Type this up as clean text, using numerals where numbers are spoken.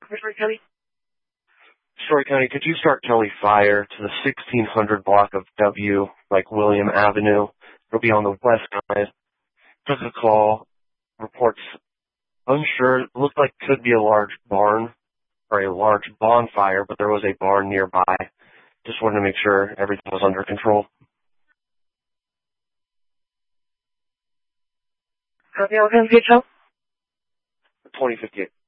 Story County? Story County, could you start Kelly Fire to the 1600 block of W, like William Avenue? It'll be on the west side. Took a call. Reports unsure. It looked like could be a large barn or a large bonfire, but there was a barn nearby. Just wanted to make sure everything was under control. Copy, what kind of vehicle? 2058.